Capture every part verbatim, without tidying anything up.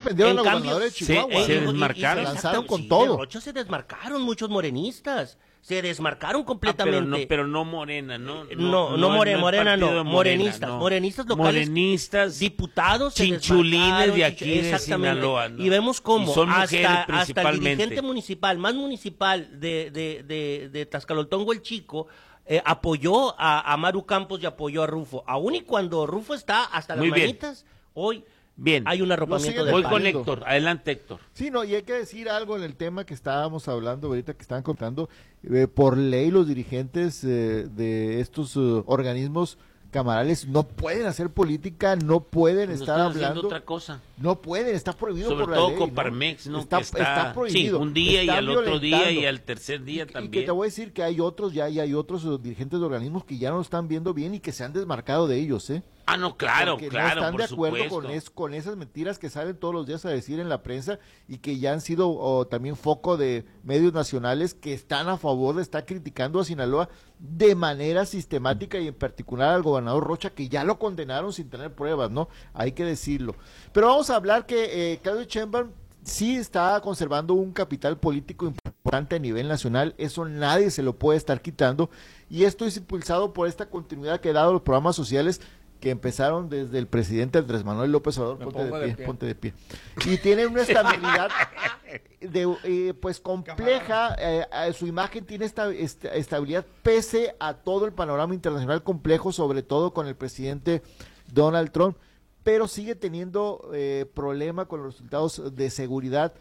defendieron en a los cambio, gobernadores de Chihuahua. se, se y- y- desmarcaron. y- Se lanzaron con sí, todo. De Rocha se desmarcaron muchos morenistas. Se desmarcaron Ah, completamente. pero no, pero no Morena, no. No, no, more- el Morena partido no, de Morena, morenistas, no. morenistas locales, Morenistas, diputados se chinchulines desmarcaron, de aquí de exactamente. Sinaloa, ¿no? Y vemos cómo Y son mujeres hasta, hasta el principalmente. dirigente municipal, más municipal de, de, de, de Tascaloltongo el Chico, eh, apoyó a, a Maru Campos y apoyó a Rufo. Aún y cuando Rufo está hasta las Muy bien. manitas, hoy Bien. hay un arropamiento siguen de Voy palo. con partido. Héctor. Adelante, Héctor. Sí, no, y hay que decir algo en el tema que estábamos hablando ahorita, que estaban contando. Eh, por ley, los dirigentes eh, de estos uh, organismos camarales no pueden hacer política, no pueden No estar están haciendo hablando, otra cosa. no pueden, está prohibido Sobre por la todo ley. Coparmex, ¿no? Está, Que está, está prohibido. sí, un día y Están al otro día y violentando. al tercer día Y- Y también. que te voy a decir que hay otros, ya, ya hay otros uh, dirigentes de organismos que ya no están viendo bien y que se han desmarcado de ellos, ¿eh? Ah, no, claro, Porque claro, no están por de acuerdo supuesto. con, es, con esas mentiras que salen todos los días a decir en la prensa y que ya han sido oh, también foco de medios nacionales que están a favor de estar criticando a Sinaloa de manera sistemática y en particular al gobernador Rocha, que ya lo condenaron sin tener pruebas, ¿no? Hay que decirlo. Pero vamos a hablar que eh, Claudio Sheinbaum sí está conservando un capital político importante a nivel nacional, eso nadie se lo puede estar quitando, y esto es impulsado por esta continuidad que ha dado los programas sociales que empezaron desde el presidente Andrés Manuel López Obrador. Me Ponte de pongo pie, de pie. ponte de pie. Y tiene una estabilidad de, eh, pues compleja, eh, eh, su imagen tiene esta, esta estabilidad pese a todo el panorama internacional complejo, sobre todo con el presidente Donald Trump, pero sigue teniendo eh, problema con los resultados de seguridad,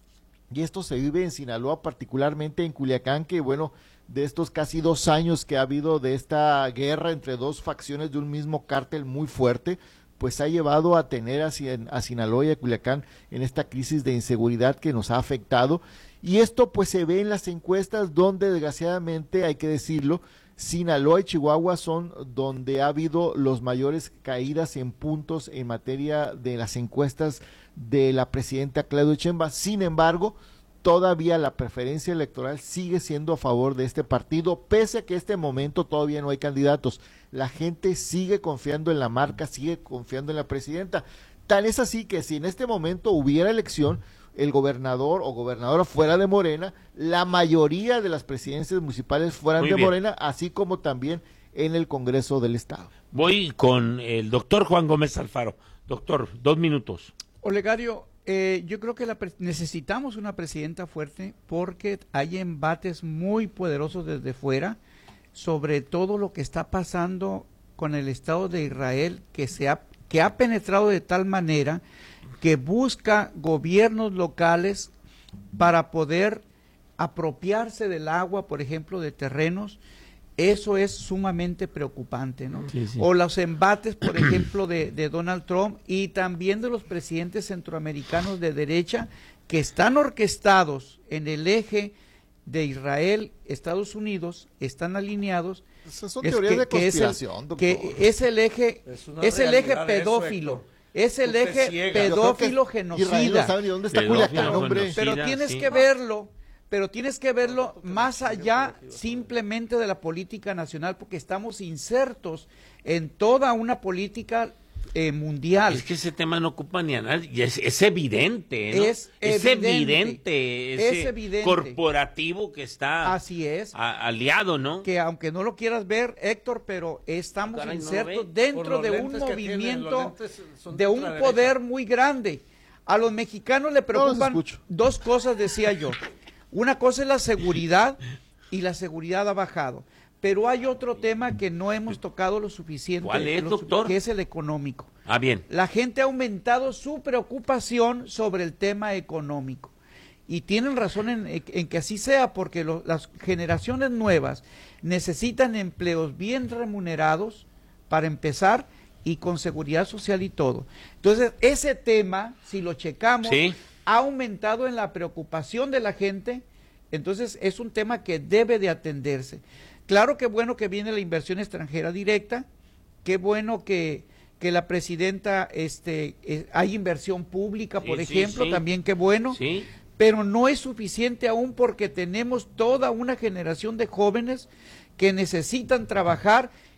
y esto se vive en Sinaloa, particularmente en Culiacán, que bueno, de estos casi dos años que ha habido de esta guerra entre dos facciones de un mismo cártel muy fuerte, pues ha llevado a tener a, Sin- a Sinaloa y a Culiacán en esta crisis de inseguridad que nos ha afectado, y esto pues se ve en las encuestas donde desgraciadamente, hay que decirlo, Sinaloa y Chihuahua son donde ha habido los mayores caídas en puntos en materia de las encuestas de la presidenta Claudia Sheinbaum. Sin embargo, todavía la preferencia electoral sigue siendo a favor de este partido, pese a que en este momento todavía no hay candidatos. La gente sigue confiando en la marca, sigue confiando en la presidenta. Tan es así que si en este momento hubiera elección, el gobernador o gobernadora fuera de Morena, la mayoría de las presidencias municipales fueran Muy de bien. Morena, así como también en el Congreso del Estado. Voy con el doctor Juan Gómez Alfaro. Doctor, dos minutos. Olegario, eh, yo creo que la pre- necesitamos una presidenta fuerte porque hay embates muy poderosos desde fuera sobre todo lo que está pasando con el Estado de Israel, que se ha, que ha penetrado de tal manera que busca gobiernos locales para poder apropiarse del agua, por ejemplo, de terrenos. Eso es sumamente preocupante, ¿no? Sí, sí. O los embates, por ejemplo, de, de Donald Trump y también de los presidentes centroamericanos de derecha que están orquestados en el eje de Israel, Estados Unidos, están alineados. Esas son Es teorías que- de que es el- conspiración, doctor. Que es el eje, Es una es el eje realidad eso, pedófilo. Héctor. Es el Tú te eje ciegas. pedófilo Yo creo que Israel no genocida. sabe ni dónde está Pedófilo Culiacán, hombre. genocida. Pero Sí, tienes sí. que verlo, pero tienes que verlo más allá simplemente de la política nacional, porque estamos insertos en toda una política eh, mundial. Es que ese tema no ocupa ni a nadie, y es, es evidente, ¿no? Es Es evidente. evidente, ese Es evidente. corporativo que está Así es. a- aliado, ¿no? Que aunque no lo quieras ver, Héctor, pero estamos Caray, no lo insertos ve. dentro Por los de un lentes que tiene, movimiento, los lentes son de de un ultraderecha. poder muy grande. A los mexicanos le preocupan escucho. dos cosas, decía yo. Una cosa es la seguridad, y la seguridad ha bajado. Pero hay otro tema que no hemos tocado lo suficiente, ¿Cuál es, lo su- doctor? que es el económico. Ah, bien. La gente ha aumentado su preocupación sobre el tema económico. Y tienen razón en, en que así sea, porque lo- las generaciones nuevas necesitan empleos bien remunerados para empezar y con seguridad social y todo. Entonces, ese tema, si lo checamos, Sí. ha aumentado en la preocupación de la gente. Entonces, es un tema que debe de atenderse. Claro que bueno que viene la inversión extranjera directa, qué bueno que, que la presidenta, este, eh, hay inversión pública, por Sí, sí, ejemplo, sí. también qué bueno, Sí. pero no es suficiente aún porque tenemos toda una generación de jóvenes que necesitan trabajar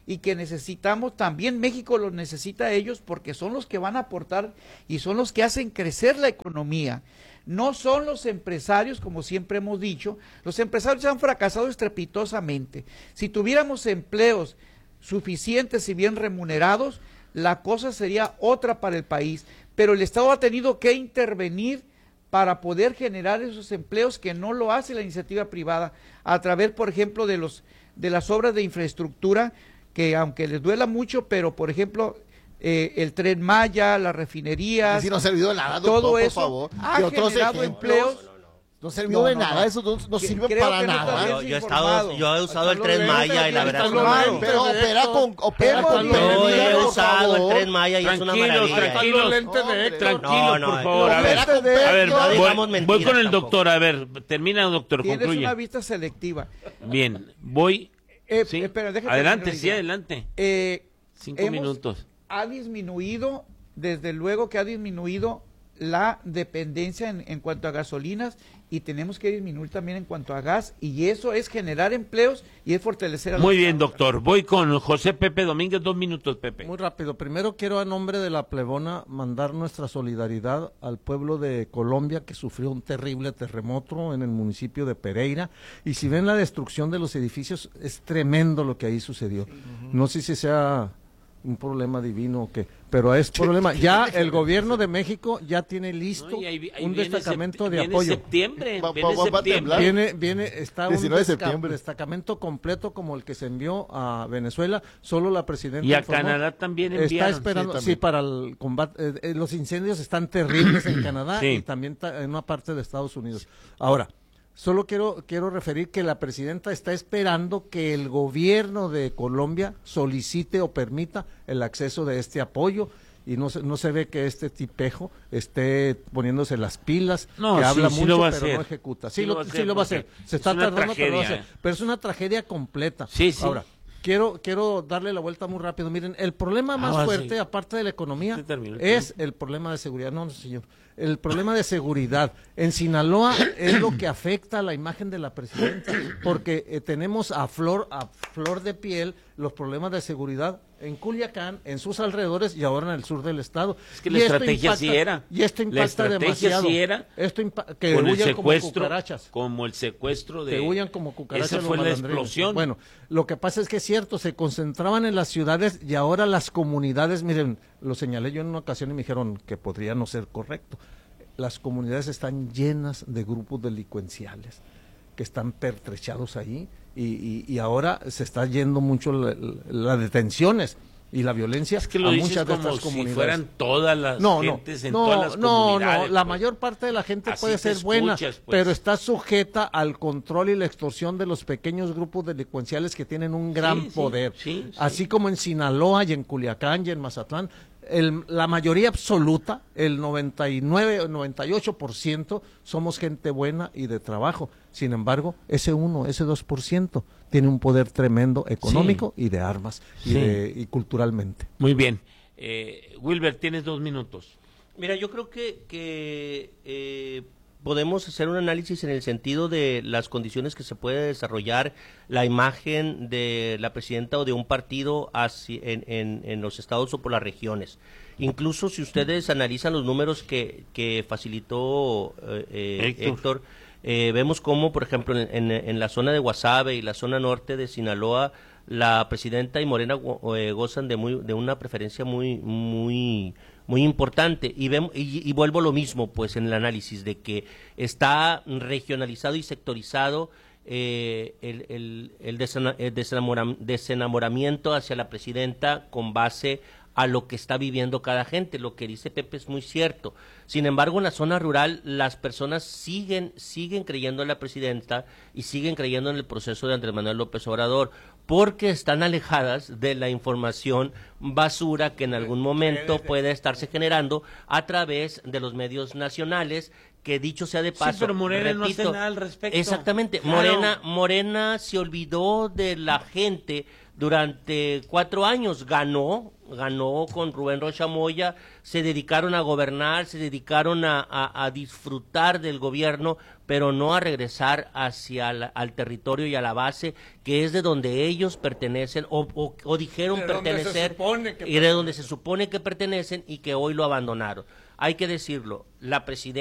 y que necesitamos, también México los necesita a ellos porque son los que van a aportar y son los que hacen crecer la economía. No son los empresarios, como siempre hemos dicho, los empresarios han fracasado estrepitosamente. Si tuviéramos empleos suficientes y bien remunerados, la cosa sería otra para el país, pero el Estado ha tenido que intervenir para poder generar esos empleos que no lo hace la iniciativa privada, a través, por ejemplo, de los de las obras de infraestructura, que aunque les duela mucho, pero por ejemplo, eh, el Tren Maya, las refinerías, si no ha servido de nada, todo doctor, eso por favor. ha ¿Qué otros generado ejemplos? empleos. No sirvió No, de no, nada, no. eso no, no Que- sirve creo para que no nada. está Yo, bien yo he informado. estado, yo he usado el Hasta Tren luego. Maya y la verdad es Hasta una luego. Pero opera con, opera Hemos con visto- Yo Pemex, he por usado el favor. Tren Maya y es una Tranquilos, maravilla. tranquilos, lentes de Héctor. tranquilos, No, no, por favor. A ver, opera con a ver, Héctor. No voy, digamos voy mentiras con el tampoco. doctor. A ver, termina, doctor, Tienes concluye. una vista selectiva. Bien, voy. Eh, Sí. espera, déjame Adelante, terminar la sí, idea. adelante. Eh, Cinco hemos- minutos. Ha disminuido, desde luego que ha disminuido la dependencia en, en cuanto a gasolinas, y tenemos que disminuir también en cuanto a gas, y eso es generar empleos y es fortalecer a Muy los bien, trabajadores. doctor. Voy con José Pepe Domínguez, dos minutos, Pepe. Muy rápido. Primero quiero a nombre de la plebona mandar nuestra solidaridad al pueblo de Colombia que sufrió un terrible terremoto en el municipio de Pereira. Y si ven la destrucción de los edificios, es tremendo lo que ahí sucedió. No sé si sea un problema divino o qué, pero es problema. Ya el gobierno de México ya tiene listo No, y ahí- ahí un viene destacamento sept- de viene apoyo. septiembre, Va- viene va- va a septiembre. temblar. Viene, viene, está un diecinueve de desca- septiembre. destacamento completo como el que se envió a Venezuela. Solo la presidenta Y a informó. Canadá también Está enviaron. esperando, sí, sí, también. para el combate. eh, eh, los incendios están terribles en Canadá Sí. y también ta- en una parte de Estados Unidos. Ahora, solo quiero quiero referir que la presidenta está esperando que el gobierno de Colombia solicite o permita el acceso de este apoyo. Y no se, no se ve que este tipejo esté poniéndose las pilas, No, que sí, habla sí mucho lo va a pero hacer. no ejecuta. Sí, Sí lo, lo va a sí hacer lo va a hacer. porque Se está es una tardando, pero lo va a tragedia. hacer. Pero es una tragedia completa. Sí, sí. Ahora, quiero quiero darle la vuelta muy rápido. Miren, el problema más Ah, fuerte, sí. aparte de la economía, Sí, terminó el es el problema de seguridad. No, no, señor. El problema de seguridad. En Sinaloa es lo que afecta a la imagen de la presidenta, porque eh, tenemos a flor, a flor de piel los problemas de seguridad en Culiacán, en sus alrededores y ahora en el sur del estado. Es que la Y esto estrategia sí era. Y esto La impacta estrategia demasiado. sí era Esto impa- que con el huyan como secuestro, cucarachas. como el secuestro de... Que huyan como cucarachas. Esa los fue la malandrines. explosión. Bueno, lo que pasa es que es cierto, se concentraban en las ciudades y ahora las comunidades, miren, lo señalé yo en una ocasión y me dijeron que podría no ser correcto. Las comunidades están llenas de grupos delincuenciales que están pertrechados ahí y, y, y ahora se está yendo mucho la- la- las detenciones y la violencia Es que lo a dices muchas de como estas si comunidades. fueran todas las No, no, gentes en no, todas las no, comunidades. no, la pues. mayor parte de la gente Así puede te ser buena, escuchas, pues. pero está sujeta al control y la extorsión de los pequeños grupos delincuenciales que tienen un gran Sí, sí, poder. sí, sí. Así como en Sinaloa y en Culiacán y en Mazatlán, el- la mayoría absoluta, el noventa y nueve o noventa y ocho por ciento somos gente buena y de trabajo. Sin embargo, ese uno, ese dos por ciento tiene un poder tremendo económico y de armas y, Sí. de- y culturalmente. Muy bien. Eh, Wilber, tienes dos minutos. Mira, yo creo que, que eh, podemos hacer un análisis en el sentido de las condiciones que se puede desarrollar la imagen de la presidenta o de un partido hacia- en, en, en los estados o por las regiones. Incluso si ustedes analizan los números que, que facilitó eh, eh, Héctor. Héctor, eh, vemos cómo, por ejemplo, en, en, en la zona de Guasave y la zona norte de Sinaloa, la presidenta y Morena go- eh, gozan de muy de una preferencia muy muy muy importante y, vemos, y, y vuelvo a lo mismo pues en el análisis de que está regionalizado y sectorizado eh, el, el, el, desena- el desenamora- desenamoramiento hacia la presidenta con base a lo que está viviendo cada gente. Lo que dice Pepe es muy cierto. Sin embargo, en la zona rural las personas siguen siguen creyendo en la presidenta y siguen creyendo en el proceso de Andrés Manuel López Obrador porque están alejadas de la información basura que en algún momento puede estarse generando a través de los medios nacionales, que dicho sea de Sí, paso, pero Morena no hace repito, nada al respecto. Exactamente, Claro. Morena Morena se olvidó de la gente durante cuatro años, ganó, ganó con Rubén Rocha Moya, se dedicaron a gobernar, se dedicaron a, a, a disfrutar del gobierno, pero no a regresar hacia la, al territorio y a la base, que es de donde ellos pertenecen, o, o, o dijeron de donde se pertenecer, supone que y de donde se supone que pertenecen y que hoy lo abandonaron. Hay que decirlo, la presidencia